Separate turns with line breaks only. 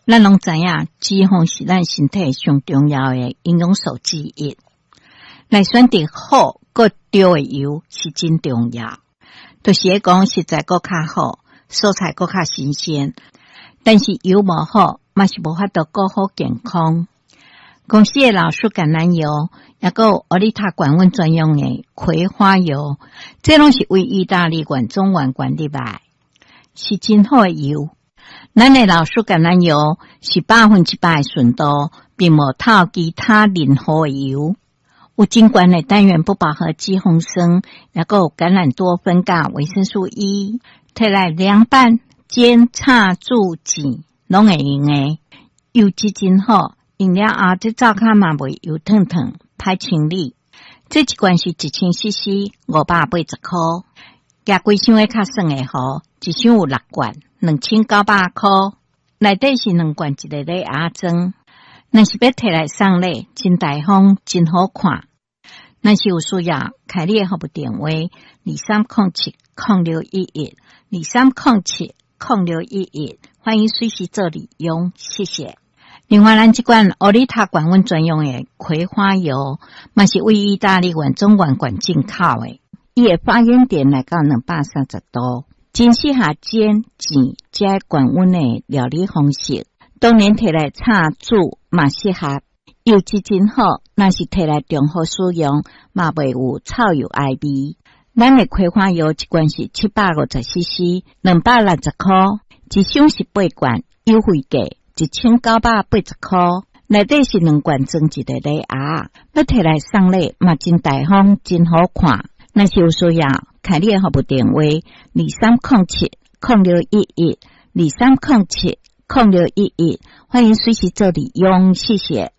咱拢知影，脂肪是咱身体上重要的营养素之一。来选择好佮对的油是真重要。就是讲实在佮较好，蔬菜佮较新鲜，但是油无好，嘛是无法度顾好健康。公司的老树橄榄油，也佮有奥利塔管温专用的葵花油，这拢是为意大利管中丸管入来，是真好的油。咱的老树橄榄油是100%的纯度，并无套其他任何的油，有真悬的单元不饱和脂肪酸，也佮有橄榄多酚甲维生素 E， 摕来凉拌、煎、炒、煮、煎，拢会用的。油质真好，用了后这灶骹嘛袂油烫烫，歹清理。这一罐是1000cc，580块，加几箱的较算的好，一箱有6罐。2900块，内底是2罐一个礼盒装。若是要摕来送礼，真大方，真好看。若是有需要，开你的服务电话2307-0611，2307-0611，欢迎随时做利用，谢谢。另外，咱这罐奥利塔管温专用的葵花油，嘛是为意大利管中丸管进口的，伊的发烟点来到230度。真适合煎、煎加管温的料理方式，当然摕来炒煮嘛适合。油质真好，若是摕来重复使用，嘛袂有臭油爱味。咱的葵花油一罐是750cc，260块，一箱是8罐，优惠价1980块，内底是2罐装一个礼盒，要摕来送礼嘛真大方，真好看。若是有需要，开你的服务电话2307-0611，2307-0611，欢迎随时做利用，谢谢。